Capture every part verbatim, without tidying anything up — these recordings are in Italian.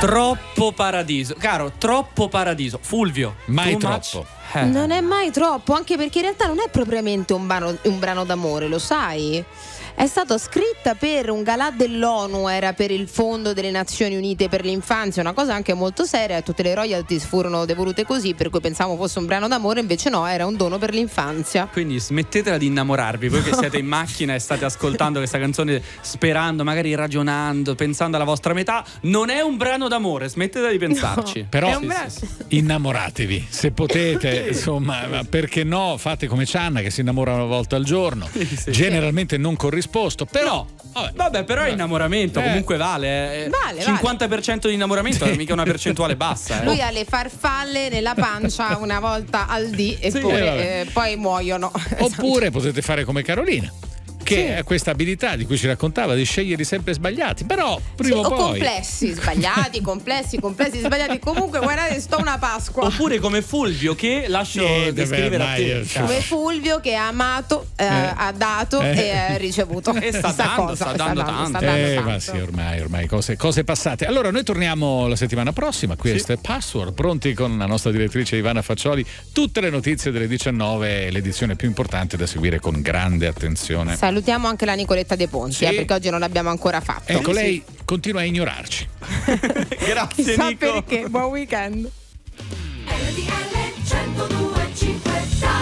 Troppo paradiso, caro, troppo paradiso. Fulvio, mai too troppo. much? Eh. Non è mai troppo, anche perché in realtà non è propriamente un brano, un brano d'amore, lo sai? È stata scritta per un galà dell'ONU, era per il Fondo delle Nazioni Unite per l'infanzia, una cosa anche molto seria, e tutte le royalties furono devolute così, per cui pensavo fosse un brano d'amore, invece no, era un dono per l'infanzia. Quindi smettetela di innamorarvi, voi che siete in macchina e state ascoltando questa canzone sperando, magari ragionando, pensando alla vostra metà, non è un brano d'amore, smettetela di pensarci. No, Però è un brano. sì, sì. innamoratevi, se potete, insomma, ma perché no? Fate come Cianna che si innamora una volta al giorno, Sì, sì. generalmente non corrisposto, però vabbè, Vabbè, però è innamoramento, Eh. comunque vale. eh. Vale, cinquanta per cento di innamoramento è mica una percentuale bassa. Eh. Lui ha le farfalle nella pancia una volta al dì e Sì, poi, eh, vabbè. eh, poi muoiono. oppure potete fare come Carolina, che Sì. ha questa abilità di cui ci raccontava di scegliere sempre sbagliati, però Sì, prima o o poi complessi, sbagliati, complessi, complessi, sbagliati. Comunque, guardate, sto una Pasqua. Oppure come Fulvio, che lascio Niente, descrivere beh, a te. ormai, caro. Come Fulvio che ha amato, eh, Eh. ha dato Eh. e ha ricevuto. E sta Chissà dando, cosa, sta dando tanto. sta dando Eh, tanto. ma sì, ormai, ormai cose, cose passate. Allora, noi torniamo la settimana prossima. Questo è Password, pronti con la nostra direttrice Ivana Faccioli. Tutte le notizie delle diciannove, l'edizione più importante da seguire con grande attenzione. Salutiamo anche la Nicoletta De Ponti, Sì. eh, perché oggi non l'abbiamo ancora fatto. Ecco, lei continua a ignorarci. Grazie, Chissà Nico. perché. Buon weekend. R T L centodue e cinque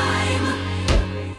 Time.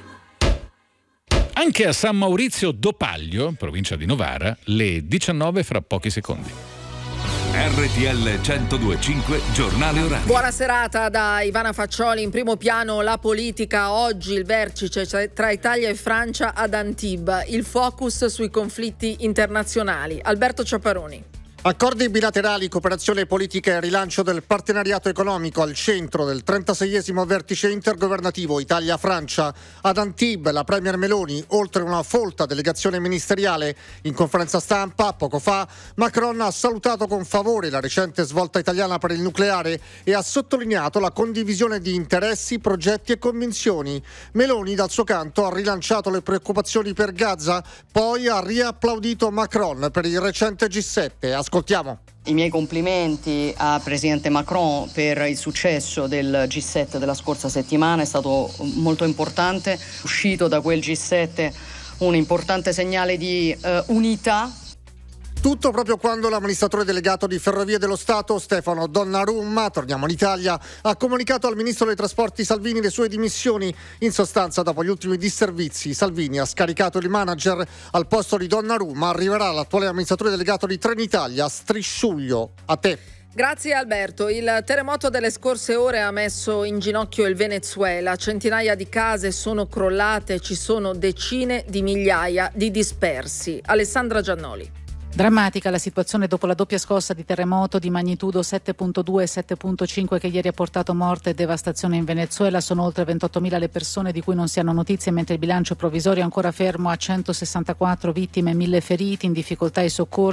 Anche a San Maurizio d'Opaglio, provincia di Novara, le diciannove fra pochi secondi. R T L centodue e cinque Giornale Orario. Buona serata da Ivana Faccioli. In primo piano la politica. Oggi il vertice tra Italia e Francia ad Antibes. Il focus sui conflitti internazionali. Alberto Ciapparoni. Accordi bilaterali, cooperazione politica e rilancio del partenariato economico al centro del trentaseiesimo vertice intergovernativo Italia-Francia. Ad Antibes la Premier Meloni, oltre una folta delegazione ministeriale. In conferenza stampa, poco fa, Macron ha salutato con favore la recente svolta italiana per il nucleare e ha sottolineato la condivisione di interessi, progetti e convinzioni. Meloni, dal suo canto, ha rilanciato le preoccupazioni per Gaza, poi ha riapplaudito Macron per il recente G sette. Ascoltiamo. I miei complimenti a Presidente Macron per il successo del G sette della scorsa settimana, è stato molto importante, uscito da quel G sette un importante segnale di eh, unità. Tutto proprio quando l'amministratore delegato di Ferrovie dello Stato, Stefano Donnarumma, torniamo in Italia, ha comunicato al ministro dei trasporti Salvini le sue dimissioni. In sostanza, dopo gli ultimi disservizi, Salvini ha scaricato il manager al posto di Donnarumma. Arriverà l'attuale amministratore delegato di Trenitalia, Strisciuglio. A te. Grazie Alberto. Il terremoto delle scorse ore ha messo in ginocchio il Venezuela. Centinaia di case sono crollate, ci sono decine di migliaia di dispersi. Alessandra Giannoli. Drammatica la situazione dopo la doppia scossa di terremoto di magnitudo sette virgola due e sette virgola cinque che ieri ha portato morte e devastazione in Venezuela. Sono oltre ventottomila le persone di cui non si hanno notizie, mentre il bilancio provvisorio è ancora fermo a centosessantaquattro vittime e mille feriti. In difficoltà i soccorsi.